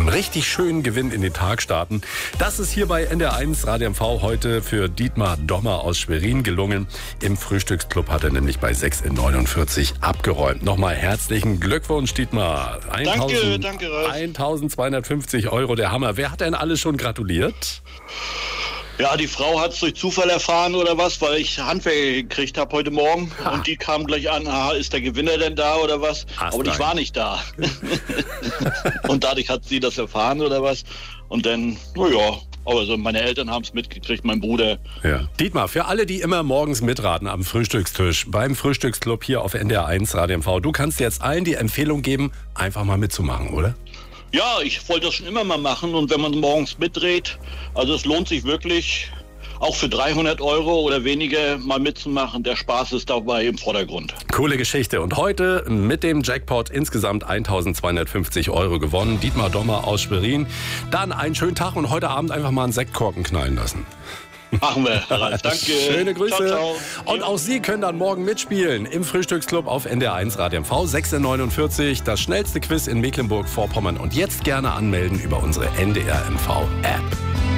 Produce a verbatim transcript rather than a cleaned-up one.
richtig schönen Gewinn in den Tag starten. Das ist hier bei N D R eins Radio M V heute für Dietmar Dommer aus Schwerin gelungen. Im Frühstücksclub hat er nämlich bei sechs in neunundvierzig abgeräumt. Nochmal herzlichen Glückwunsch, Dietmar. Danke, danke, Ralf. eintausendzweihundertfünfzig Euro, der Hammer. Wer hat denn alles schon gratuliert? Ja, die Frau hat es durch Zufall erfahren oder was, weil ich Handwerker gekriegt habe heute Morgen. Ha. Und die kam gleich an, aha, ist der Gewinner denn da oder was? Hast Aber ich war nicht da. Und dadurch hat sie das erfahren oder was. Und dann, naja, also meine Eltern haben es mitgekriegt, mein Bruder. Ja. Dietmar, für alle, die immer morgens mitraten am Frühstückstisch, beim Frühstücksclub hier auf N D R eins Radio M V, du kannst jetzt allen die Empfehlung geben, einfach mal mitzumachen, oder? Ja, ich wollte das schon immer mal machen und wenn man morgens mitdreht, also es lohnt sich wirklich, auch für dreihundert Euro oder weniger mal mitzumachen. Der Spaß ist dabei im Vordergrund. Coole Geschichte. Und heute mit dem Jackpot insgesamt eintausendzweihundertfünfzig Euro gewonnen. Dietmar Dommer aus Schwerin. Dann einen schönen Tag und heute Abend einfach mal einen Sektkorken knallen lassen. Machen wir, Herr Ralf. Danke. Schöne Grüße. Ciao, ciao. Und auch Sie können dann morgen mitspielen im Frühstücksclub auf N D R eins Radio M V sechs in neunundvierzig. Das schnellste Quiz in Mecklenburg-Vorpommern. Und jetzt gerne anmelden über unsere N D R M V App.